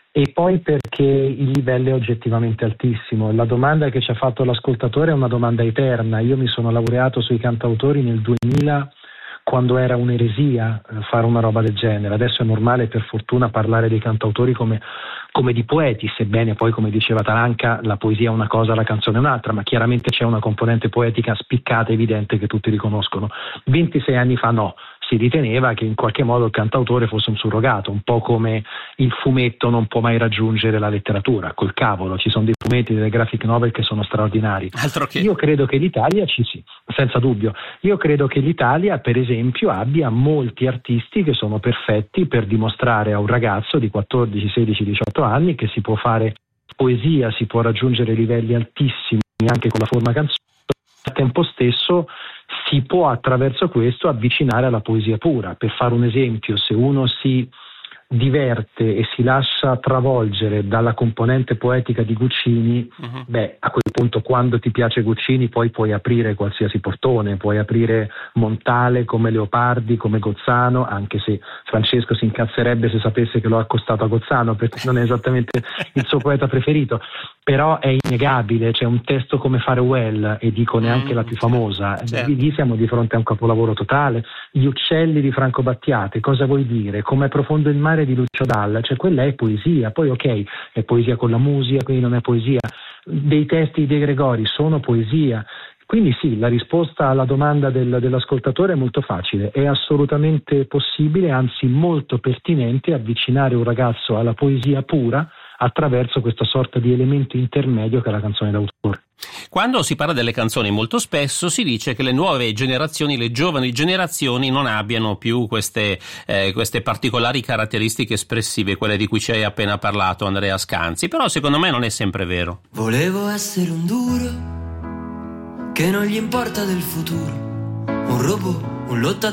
e poi perché il livello è oggettivamente altissimo. La domanda che ci ha fatto l'ascoltatore è una domanda eterna. Io mi sono laureato sui cantautori nel 2000, quando era un'eresia fare una roba del genere. Adesso è normale, per fortuna, parlare dei cantautori come di poeti, sebbene poi, come diceva Taranca, la poesia è una cosa, la canzone è un'altra, ma chiaramente c'è una componente poetica spiccata, evidente, che tutti riconoscono. 26 anni fa no, si riteneva che in qualche modo il cantautore fosse un surrogato, un po' come il fumetto non può mai raggiungere la letteratura. Col cavolo, ci sono dei fumetti, delle graphic novel che sono straordinari. Altro che... Io credo che l'Italia sì, senza dubbio. Io credo che l'Italia, per esempio, abbia molti artisti che sono perfetti per dimostrare a un ragazzo di 14, 16, 18 anni che si può fare poesia, si può raggiungere livelli altissimi anche con la forma canzone. Al tempo stesso si può attraverso questo avvicinare alla poesia pura. Per fare un esempio, se uno si diverte e si lascia travolgere dalla componente poetica di Guccini, a quel punto, quando ti piace Guccini, poi puoi aprire qualsiasi portone, puoi aprire Montale come Leopardi, come Gozzano, anche se Francesco si incazzerebbe se sapesse che l'ho accostato a Gozzano, perché non è esattamente il suo poeta preferito, però è innegabile. C'è un testo come Farewell, e dico neanche la più famosa, certo. Lì siamo di fronte a un capolavoro totale. Gli uccelli di Franco Battiato, cosa vuoi dire? Com'è profondo il mare di Lucio Dalla, cioè quella è poesia. Poi ok, è poesia con la musica, quindi non è poesia. Dei testi di De Gregori sono poesia. Quindi sì, la risposta alla domanda dell'ascoltatore è molto facile, è assolutamente possibile, anzi molto pertinente, avvicinare un ragazzo alla poesia pura attraverso questa sorta di elemento intermedio che è la canzone d'autore. Quando si parla delle canzoni, molto spesso si dice che le nuove generazioni, le giovani generazioni, non abbiano più queste particolari caratteristiche espressive, quelle di cui ci hai appena parlato, Andrea Scanzi. Però secondo me non è sempre vero. Volevo essere un duro che non gli importa del futuro, un robot, un lottatore